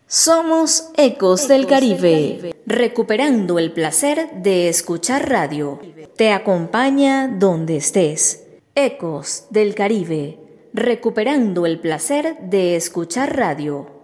Somos Ecos del Caribe, recuperando el placer de escuchar radio. Te acompaña donde estés. Ecos del Caribe, recuperando el placer de escuchar radio.